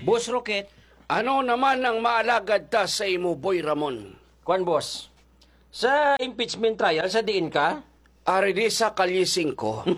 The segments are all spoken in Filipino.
Boss Rocket, Ano naman ang maalagad ta sa imo, Boy Ramon? Kwan boss, sa impeachment trial, sa diin ka? Ari di sa kalising ko.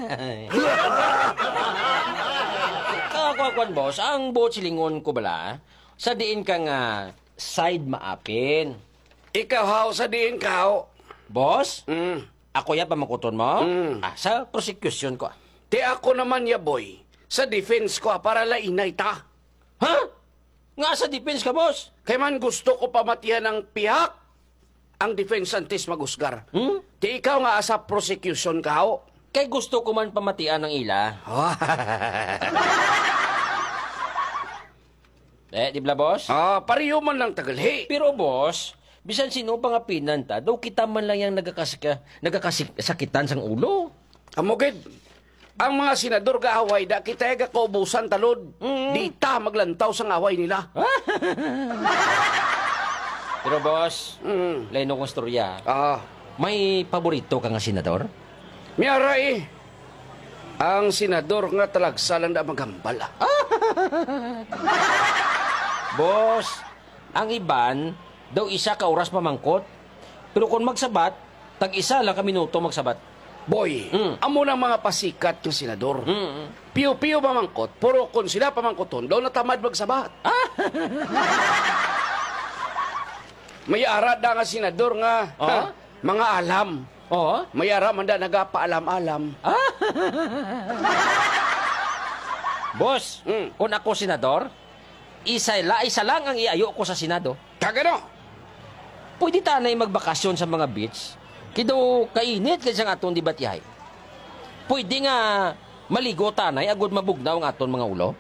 Kwan boss, ang buot silingon ko bala, sa diin ka nga side maapin. Ikaw haw sa diin ka haw. Boss, Mm. ako ya pamakuton mo? Sa prosecution ko. Ti ako naman ya, boy. Sa defense ko para lainay ta. Ha? Nga sa defense ka, boss? Kay man gusto ko pamatihan ng pihak ang defense antes magusgar. Ti ikaw nga asa prosecution ka haw. Kay gusto ko man pamatian ng ila. Di ba, boss? Pariyo man lang tagalhi. Pero, boss, bisan sino pa nga pinanta, daw kita man lang yung nagkakasakitan sang ulo. Amugid, ang mga senador gaaway da kita kaubusan talod. Di ta maglantaw sa away nila. Pero, boss, leno kong storya, may paborito ka nga senador? Miyara ang senador nga talagsalan da magambala. Boss, ang iban, daw isa ka oras mamangkot. Pero kung magsabat, tag-isa lang ka minuto magsabat. Boy, amo ng mga pasikat ng senador. Piyo-piyo mamangkot, puro kung sila pamangkoton, daw natamad magsabat. May arad na nga senador nga, mga alam. Oo? May arad man da nagapaalam-alam. Boss, kung ako senador, isa lang ang iayo ko sa Senado. Kagano? Pwede tanay magbakasyon sa mga beach. Kido kainit kasi ang aton dibatihay. Pwede nga maligo tanay agud mabugnaw ang aton mga ulo.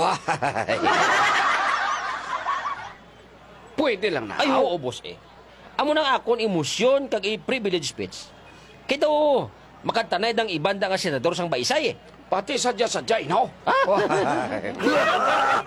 Pwede lang na. Ay, oo, boss eh. Amo nang akon emosyon kag i-privilege speech. Kido makantanay dang ibanda nga senador sang baisay eh. Pati sadya-sadya, no?